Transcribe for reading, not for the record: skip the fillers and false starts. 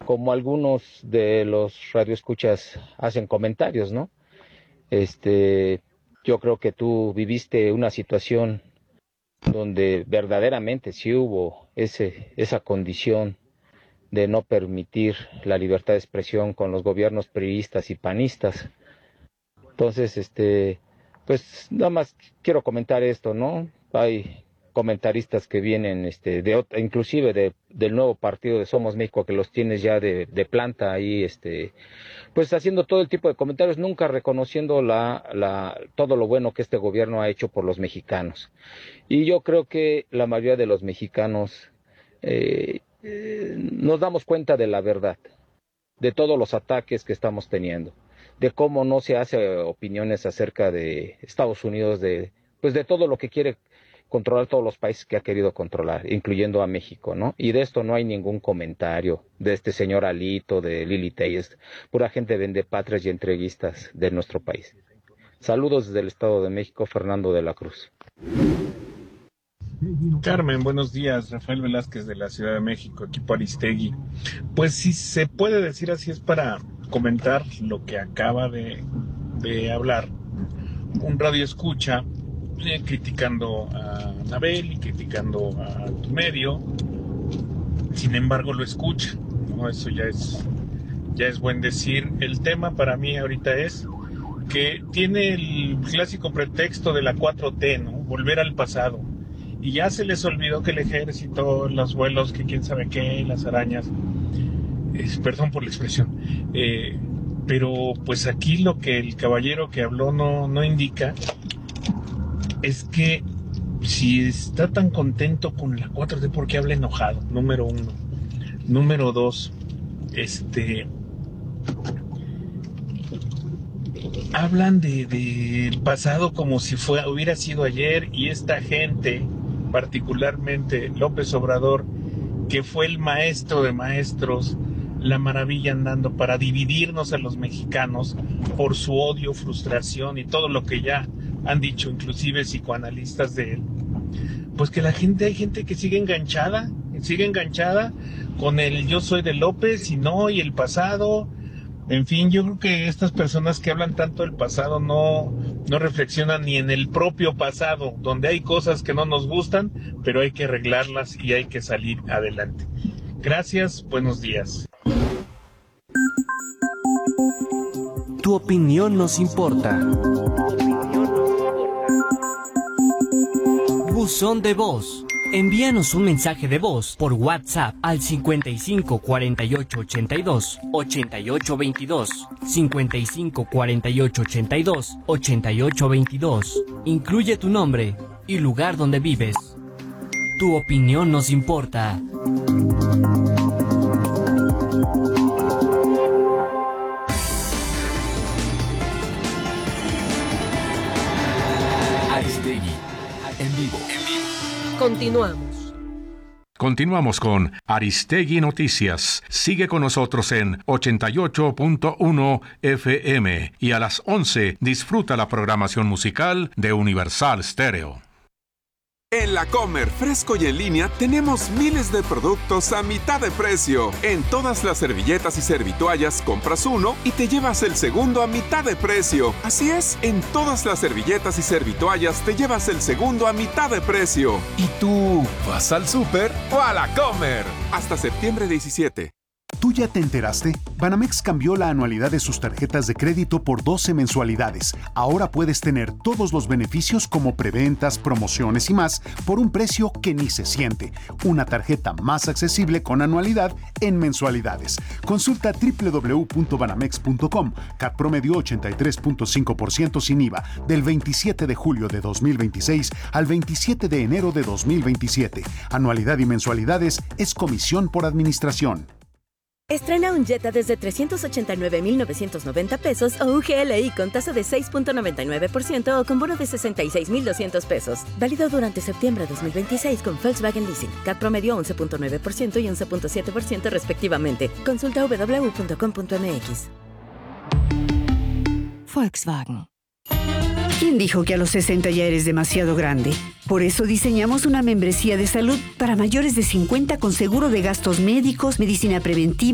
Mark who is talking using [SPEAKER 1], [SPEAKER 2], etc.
[SPEAKER 1] como algunos de los radioescuchas hacen comentarios, ¿no? Yo creo que tú viviste una situación donde verdaderamente sí hubo esa condición de no permitir la libertad de expresión con los gobiernos priistas y panistas. Entonces, pues nada más quiero comentar esto, ¿no? Hay comentaristas que vienen, inclusive del nuevo partido de Somos México, que los tienes ya de planta ahí, pues haciendo todo el tipo de comentarios, nunca reconociendo todo lo bueno que este gobierno ha hecho por los mexicanos. Y yo creo que la mayoría de los mexicanos nos damos cuenta de la verdad, de todos los ataques que estamos teniendo, de cómo no se hace opiniones acerca de Estados Unidos, pues de todo lo que quiere controlar todos los países que ha querido controlar, incluyendo a México, ¿no? Y de esto no hay ningún comentario de este señor Alito, de Lili Telles, pura gente vendepatrias y entreguistas de nuestro país. Saludos desde el Estado de México, Fernando de la Cruz.
[SPEAKER 2] Carmen, buenos días. Rafael Velázquez de la Ciudad de México, equipo Aristegui. Pues si se puede decir así, es para comentar lo que acaba de hablar un radio escucha, criticando a Anabel y criticando a tu medio. Sin embargo lo escucha, ¿no? Eso ya es buen decir. El tema para mí ahorita es que tiene el clásico pretexto de la 4T, ¿no? Volver al pasado. Y ya se les olvidó que el ejército, los vuelos, que quién sabe qué, las arañas, perdón por la expresión, pero pues aquí lo que el caballero que habló no indica es que si está tan contento con la 4T, ¿por qué habla enojado? Número uno. Número dos, hablan del pasado como si hubiera sido ayer, y esta gente, particularmente López Obrador, que fue el maestro de maestros, la maravilla andando para dividirnos a los mexicanos por su odio, frustración y todo lo que ya han dicho, inclusive psicoanalistas de él. Pues que hay gente que sigue enganchada con el yo soy de López y el pasado. En fin, yo creo que estas personas que hablan tanto del pasado no reflexionan ni en el propio pasado, donde hay cosas que no nos gustan, pero hay que arreglarlas y hay que salir adelante. Gracias, buenos días.
[SPEAKER 3] Tu opinión nos importa. Buzón de voz. Envíanos un mensaje de voz por WhatsApp al 55 48 82 88 22, 55 48 82 88 22. Incluye tu nombre y lugar donde vives. Tu opinión nos importa.
[SPEAKER 4] Aristegui, en vivo.
[SPEAKER 5] Continuamos con Aristegui Noticias. Sigue con nosotros en 88.1 FM y a las 11 disfruta la programación musical de Universal Stereo.
[SPEAKER 6] En La Comer, fresco y en línea, tenemos miles de productos a mitad de precio. En todas las servilletas y servitoallas compras uno y te llevas el segundo a mitad de precio. Así es, en todas las servilletas y servitoallas te llevas el segundo a mitad de precio. ¿Y tú vas al súper o a La Comer? Hasta septiembre 17.
[SPEAKER 7] ¿Tú ya te enteraste? Banamex cambió la anualidad de sus tarjetas de crédito por 12 mensualidades. Ahora puedes tener todos los beneficios como preventas, promociones y más por un precio que ni se siente. Una tarjeta más accesible con anualidad en mensualidades. Consulta www.banamex.com. CAT promedio 83.5% sin IVA del 27 de julio de 2026 al 27 de enero de 2027. Anualidad y mensualidades es comisión por administración.
[SPEAKER 8] Estrena un Jetta desde 389,990 pesos o un GLI con tasa de 6.99% o con bono de 66,200 pesos. Válido durante septiembre de 2026 con Volkswagen Leasing. CAT promedio 11.9% y 11.7% respectivamente. Consulta www.com.mx.
[SPEAKER 9] Volkswagen. ¿Quién dijo que a los 60 ya eres demasiado grande? Por eso diseñamos una membresía de salud para mayores de 50 con seguro de gastos médicos, medicina preventiva